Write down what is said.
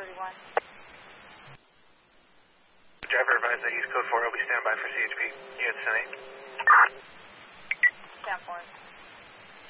31. Driver advised that East Code 4 will be standby for CHP. Unit 10-8. Stand 4.